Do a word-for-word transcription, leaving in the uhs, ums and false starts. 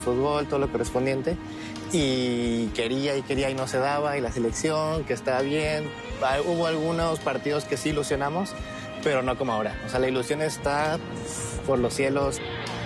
fútbol, todo lo correspondiente, y quería y quería y no se daba, y la selección, que estaba bien. Hubo algunos partidos que sí ilusionamos, pero no como ahora. O sea, la ilusión está por los cielos.